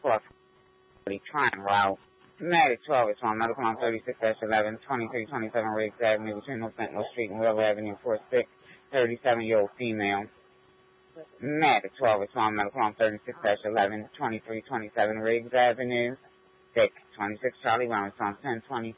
440 Tryon Route. Medic 12 is on medical on 36-11, 2327 Riggs Avenue between North Sentinel Street and Willow Avenue, 46, 37-year-old female. Medic 12 is on medical on 36-11, 2327 Riggs Avenue, 6, 26 Charlie Brown, on 1020.